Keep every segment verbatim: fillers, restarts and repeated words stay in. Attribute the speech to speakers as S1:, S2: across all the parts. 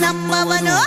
S1: ನಮ್ಮವನು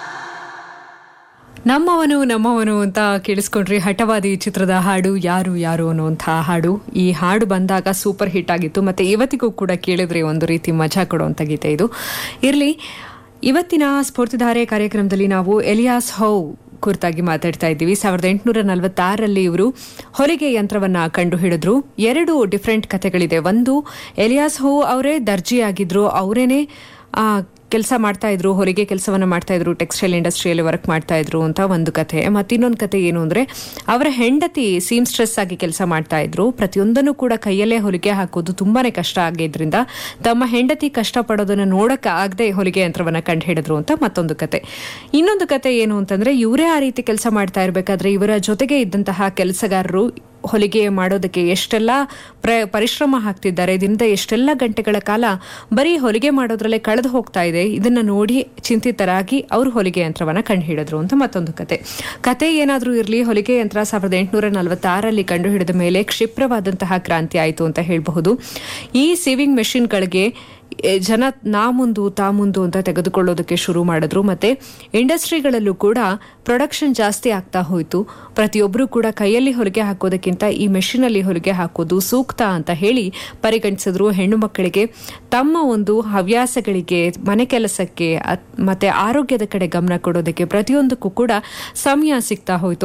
S2: ನಮ್ಮವನು ನಮ್ಮವನು ಅಂತ ಕೇಳಿಸ್ಕೊಂಡ್ರಿ. ಹಠವಾದಿ ಚಿತ್ರದ ಹಾಡು ಯಾರು ಯಾರು ಅನ್ನುವಂಥ ಹಾಡು. ಈ ಹಾಡು ಬಂದಾಗ ಸೂಪರ್ ಹಿಟ್ ಆಗಿತ್ತು, ಮತ್ತೆ ಇವತ್ತಿಗೂ ಕೂಡ ಕೇಳಿದ್ರೆ ಒಂದು ರೀತಿ ಮಜಾ ಕೊಡುವಂಥ ಗೀತೆ ಇದು. ಇರಲಿ, ಇವತ್ತಿನ ಸ್ಫೂರ್ತಿಧಾರೆ ಕಾರ್ಯಕ್ರಮದಲ್ಲಿ ನಾವು ಎಲಿಯಾಸ್ ಹೌ ಕುರಿತಾಗಿ ಮಾತಾಡ್ತಾ ಇದ್ದೀವಿ. ಸಾವಿರದ ಎಂಟುನೂರ ನಲವತ್ತಾರರಲ್ಲಿ ಇವರು ಹೊಲಿಗೆ ಯಂತ್ರವನ್ನ ಕಂಡು ಹಿಡಿದ್ರು. ಎರಡು ಡಿಫ್ರೆಂಟ್ ಕಥೆಗಳಿದೆ. ಒಂದು, ಎಲಿಯಾಸ್ ಹೌ ಅವರೇ ದರ್ಜಿ ಆಗಿದ್ರು, ಅವರೇನೆ ಕೆಲಸ ಮಾಡ್ತಾ ಇದ್ರು, ಹೊಲಿಗೆ ಕೆಲಸವನ್ನ ಮಾಡ್ತಾ ಇದ್ರು, ಟೆಕ್ಸ್ಟೈಲ್ ಇಂಡಸ್ಟ್ರಿಯಲ್ಲಿ ವರ್ಕ್ ಮಾಡ್ತಾ ಇದ್ರು ಅಂತ ಒಂದು ಕಥೆ. ಮತ್ತಿನ್ನೊಂದು ಕಥೆ ಏನು ಅಂದ್ರೆ, ಅವರ ಹೆಂಡತಿ ಸೀಮ್ ಸ್ಟ್ರೆಸ್ ಆಗಿ ಕೆಲಸ ಮಾಡ್ತಾ ಇದ್ರು. ಪ್ರತಿಯೊಂದನ್ನು ಕೂಡ ಕೈಯಲ್ಲೇ ಹೊಲಿಗೆ ಹಾಕೋದು ತುಂಬಾನೇ ಕಷ್ಟ ಆಗಿದ್ರಿಂದ ತಮ್ಮ ಹೆಂಡತಿ ಕಷ್ಟ ಪಡೋದನ್ನ ನೋಡಕ್ ಆಗದೆ ಹೊಲಿಗೆ ಯಂತ್ರವನ್ನ ಕಂಡು ಹಿಡಿದ್ರು ಅಂತ ಮತ್ತೊಂದು ಕತೆ. ಇನ್ನೊಂದು ಕತೆ ಏನು ಅಂತಂದ್ರೆ, ಇವರೇ ಆ ರೀತಿ ಕೆಲಸ ಮಾಡ್ತಾ ಇರಬೇಕಾದ್ರೆ ಇವರ ಜೊತೆಗೆ ಇದ್ದಂತಹ ಕೆಲಸಗಾರರು ಹೊಲಿಗೆ ಮಾಡೋದಕ್ಕೆ ಎಷ್ಟೆಲ್ಲ ಪ್ರ ಪರಿಶ್ರಮ ಹಾಕ್ತಿದ್ದಾರೆ, ದಿನದ ಎಷ್ಟೆಲ್ಲ ಗಂಟೆಗಳ ಕಾಲ ಬರೀ ಹೊಲಿಗೆ ಮಾಡೋದ್ರಲ್ಲೇ ಕಳೆದು ಹೋಗ್ತಾ ಇದೆ. ಇದನ್ನ ನೋಡಿ ಚಿಂತಿತರಾಗಿ ಅವರು ಹೊಲಿಗೆ ಯಂತ್ರವನ್ನ ಕಂಡು ಹಿಡಿದ್ರು ಅಂತ ಮತ್ತೊಂದು ಕತೆ. ಕತೆ ಏನಾದ್ರೂ ಇರಲಿ, ಹೊಲಿಗೆ ಯಂತ್ರ ಸಾವಿರದ ಎಂಟುನೂರ ನಲವತ್ತಾರರಲ್ಲಿ ಕಂಡು ಹಿಡಿದ ಮೇಲೆ ಕ್ಷಿಪ್ರವಾದಂತಹ ಕ್ರಾಂತಿ ಆಯಿತು ಅಂತ ಹೇಳಬಹುದು. ಈ ಸೇವಿಂಗ್ ಮೆಷಿನ್ಗಳಿಗೆ ಜನ ನಾ ಮುಂದು ತಾ ಮುಂದು ಅಂತ ತೆಗೆದುಕೊಳ್ಳೋದಕ್ಕೆ ಶುರು ಮಾಡಿದ್ರು. ಮತ್ತೆ ಇಂಡಸ್ಟ್ರಿಗಳಲ್ಲೂ ಕೂಡ ಪ್ರೊಡಕ್ಷನ್ ಜಾಸ್ತಿ ಆಗ್ತಾ ಹೋಯಿತು. ಪ್ರತಿಯೊಬ್ಬರು ಕೂಡ ಕೈಯಲ್ಲಿ ಹೊಲಿಗೆ ಹಾಕೋದಕ್ಕಿಂತ ಈ ಮೆಷಿನ್ ಅಲ್ಲಿ ಹೊಲಿಗೆ ಹಾಕೋದು ಸೂಕ್ತ ಅಂತ ಹೇಳಿ ಪರಿಗಣಿಸಿದ್ರು. ಹೆಣ್ಣು ಮಕ್ಕಳಿಗೆ ತಮ್ಮ ಒಂದು ಹವ್ಯಾಸಗಳಿಗೆ, ಮನೆ ಕೆಲಸಕ್ಕೆ ಮತ್ತೆ ಆರೋಗ್ಯದ ಕಡೆ ಗಮನ ಕೊಡೋದಕ್ಕೆ ಪ್ರತಿಯೊಂದಕ್ಕೂ ಕೂಡ ಸಮಯ ಸಿಗ್ತಾ ಹೋಯಿತು.